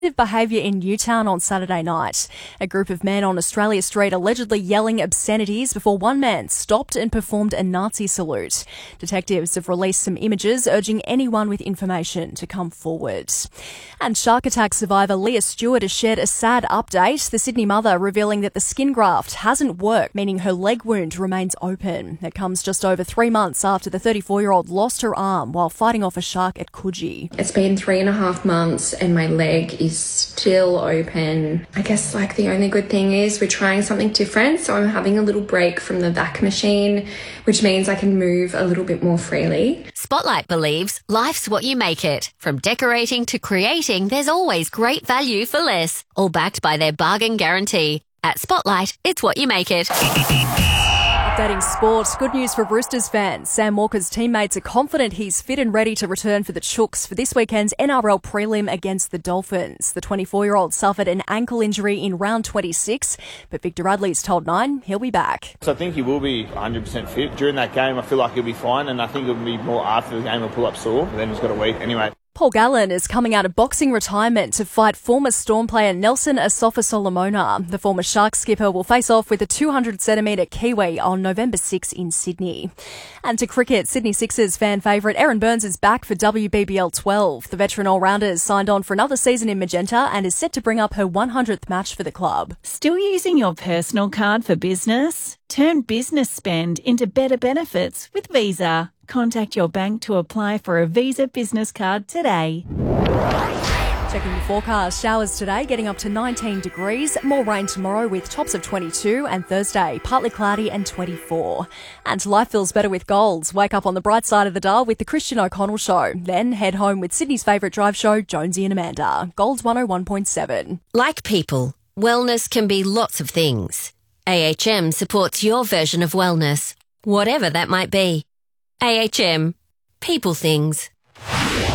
behaviour in Newtown on Saturday night. A group of men on Australia Street allegedly yelling obscenities before one man stopped and performed a Nazi salute. Detectives have released some images urging anyone with information to come forward. And shark attack survivor Leah Stewart has shared a sad update. The Sydney mother revealing that the skin graft hasn't worked, meaning her leg wound remains open. It comes just over 3 months after the 34-year-old lost her arm while fighting off a shark at Coogee. It's been 3.5 months and my leg is still open. I guess the only good thing is we're trying something different, so I'm having a little break from the vac machine, which means I can move a little bit more freely. Spotlight believes life's what you make it. From decorating to creating, there's always great value for less. All backed by their bargain guarantee. At Spotlight, it's what you make it. Updating sport, good news for Roosters fans. Sam Walker's teammates are confident he's fit and ready to return for the Chooks for this weekend's NRL prelim against the Dolphins. The 24-year-old suffered an ankle injury in round 26, but Victor Radley's told Nine he'll be back. So I think he will be 100% fit. During that game, I feel like he'll be fine, and I think it'll be more after the game he'll pull up sore, but then he's got a week anyway. Paul Gallen is coming out of boxing retirement to fight former Storm player Nelson Asafa-Solomona. The former Sharks skipper will face off with a 200cm Kiwi on November 6 in Sydney. And to cricket, Sydney Sixers fan favourite Erin Burns is back for WBBL 12. The veteran all-rounder has signed on for another season in Magenta and is set to bring up her 100th match for the club. Still using your personal card for business? Turn business spend into better benefits with Visa. Contact your bank to apply for a Visa business card today. Checking the forecast, showers today getting up to 19 degrees, more rain tomorrow with tops of 22 and Thursday partly cloudy and 24. And life feels better with Golds. Wake up on the bright side of the dial with the Christian O'Connell Show. Then head home with Sydney's favourite drive show, Jonesy and Amanda. Golds 101.7. Like people, wellness can be lots of things. AHM supports your version of wellness, whatever that might be. AHM. People things.